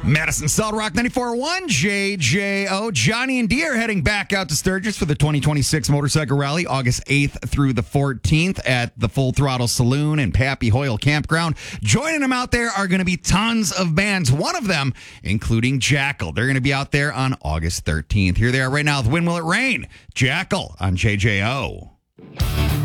Madison Solid Rock 94.1, JJO. Johnny and Dee are heading back out to Sturgis for the 2026 Motorcycle Rally, August 8th through the 14th at the Full Throttle Saloon and Pappy Hoyle Campground. Joining them out there are going to be tons of bands, one of them including Jackal. They're going to be out there on August 13th. Here they are right now with When Will It Rain? Jackal on JJO.